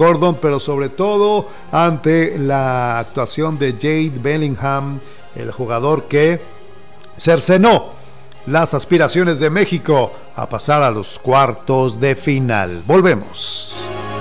Gordon, pero sobre todo ante la actuación de Jude Bellingham, el jugador que cercenó las aspiraciones de México a pasar a los cuartos de final. Volvemos.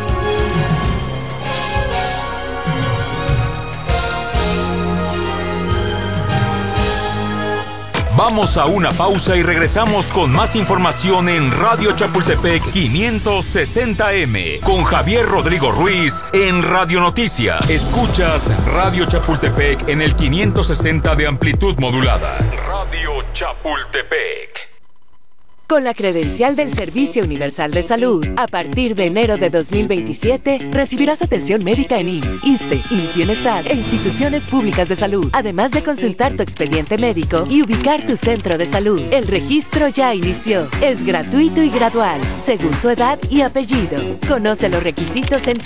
Vamos a una pausa y regresamos con más información en Radio Chapultepec 560M con Javier Rodrigo Ruiz en Radio Noticia. Escuchas Radio Chapultepec en el 560 de amplitud modulada. Radio Chapultepec. Con la credencial del Servicio Universal de Salud, a partir de enero de 2027, recibirás atención médica en IMSS, ISSSTE, IMSS Bienestar e instituciones públicas de salud, además de consultar tu expediente médico y ubicar tu centro de salud. El registro ya inició. Es gratuito y gradual, según tu edad y apellido. Conoce los requisitos en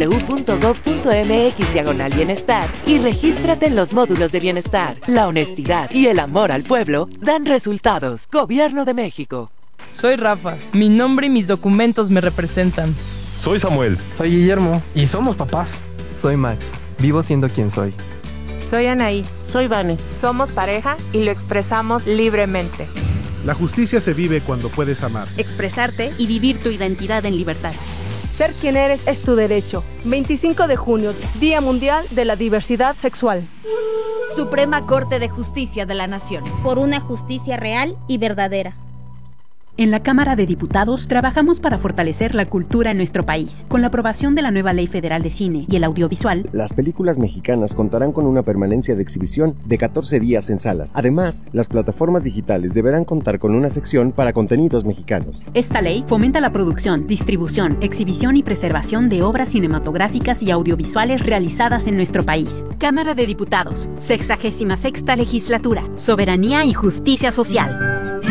www.gov.mx/bienestar y regístrate en los módulos de bienestar. La honestidad y el amor al pueblo dan resultados. Gobierno de México. Soy Rafa, mi nombre y mis documentos me representan. Soy Samuel. Soy Guillermo y somos papás. Soy Max, vivo siendo quien soy. Soy Anaí. Soy Vane. Somos pareja y lo expresamos libremente. La justicia se vive cuando puedes amar, expresarte y vivir tu identidad en libertad. Ser quien eres es tu derecho. 25 de junio, Día Mundial de la Diversidad Sexual. Suprema Corte de Justicia de la Nación. Por una justicia real y verdadera. En la Cámara de Diputados trabajamos para fortalecer la cultura en nuestro país. Con la aprobación de la nueva Ley Federal de Cine y el Audiovisual, las películas mexicanas contarán con una permanencia de exhibición de 14 días en salas. Además, las plataformas digitales deberán contar con una sección para contenidos mexicanos. Esta ley fomenta la producción, distribución, exhibición y preservación de obras cinematográficas y audiovisuales realizadas en nuestro país. Cámara de Diputados, 66ª Legislatura, Soberanía y Justicia Social.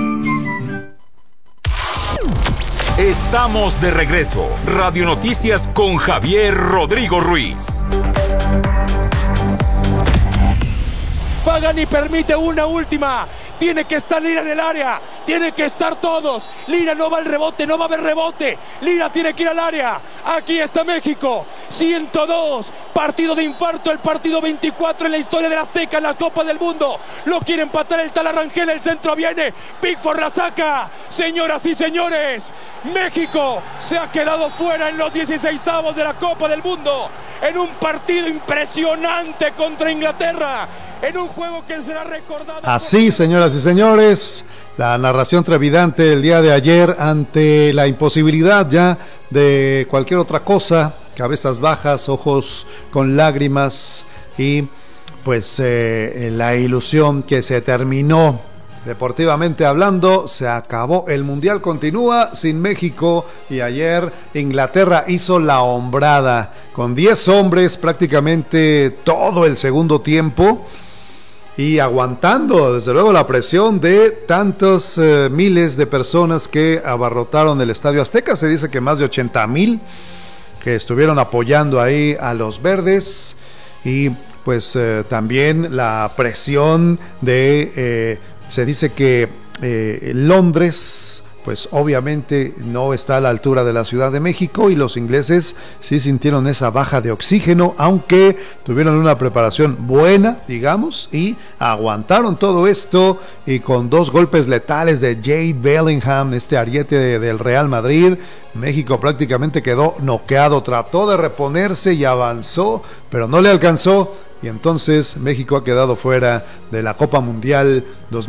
Estamos de regreso. Radio Noticias con Javier Rodrigo Ruiz. Pagani permite una última. Tiene que estar Lira en el área. Tiene que estar todos. Lira no va al rebote, no va a haber rebote. Lira tiene que ir al área. Aquí está México. 102. Partido de infarto, el partido 24 en la historia del Azteca en la Copa del Mundo. Lo quiere empatar el tal Arrangel. El centro viene. Pickford la saca. Señoras y señores, México se ha quedado fuera en los 16avos de la Copa del Mundo. En un partido impresionante contra Inglaterra. En un juego que será recordado. Así, señoras y señores, la narración trepidante el día de ayer ante la imposibilidad ya de cualquier otra cosa, cabezas bajas, ojos con lágrimas y pues la ilusión que se terminó. Deportivamente hablando, se acabó. El Mundial continúa sin México y ayer Inglaterra hizo la hombrada con 10 hombres prácticamente todo el segundo tiempo y aguantando desde luego la presión de tantos miles de personas que abarrotaron el Estadio Azteca. Se dice que más de 80,000 que estuvieron apoyando ahí a los verdes y pues también la presión de... se dice que Londres, pues obviamente no está a la altura de la Ciudad de México y los ingleses sí sintieron esa baja de oxígeno, aunque tuvieron una preparación buena, digamos, y aguantaron todo esto y con 2 golpes letales de Jude Bellingham, este ariete del Real Madrid, México prácticamente quedó noqueado, trató de reponerse y avanzó, pero no le alcanzó. Y entonces México ha quedado fuera de la Copa Mundial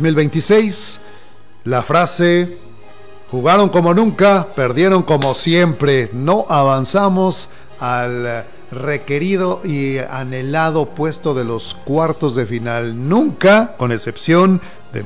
2026. La frase, jugaron como nunca, perdieron como siempre. No avanzamos al requerido y anhelado puesto de los cuartos de final. Nunca, con excepción de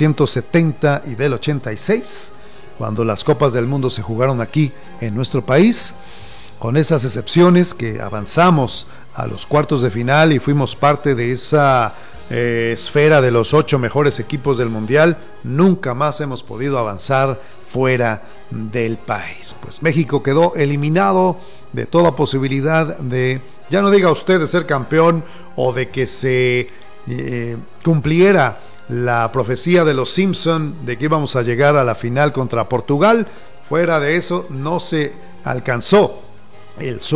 1970 y del 86, cuando las Copas del Mundo se jugaron aquí en nuestro país. Con esas excepciones que avanzamos a los cuartos de final y fuimos parte de esa esfera de los 8 mejores equipos del Mundial, nunca más hemos podido avanzar fuera del país. Pues México quedó eliminado de toda posibilidad de, ya no diga usted de ser campeón o de que se cumpliera la profecía de los Simpson de que íbamos a llegar a la final contra Portugal. Fuera de eso no se alcanzó el